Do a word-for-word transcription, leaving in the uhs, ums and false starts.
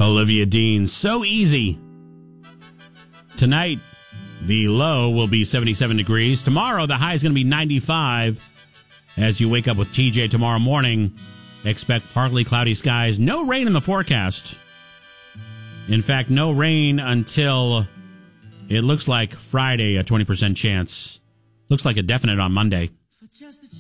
Olivia Dean. So easy. Tonight, the low will be seventy-seven degrees. Tomorrow, the high is going to be ninety-five. As you wake up with T J tomorrow morning, expect partly cloudy skies. No rain in the forecast. In fact, no rain until it looks like Friday, a twenty percent chance. Looks like a definite on Monday.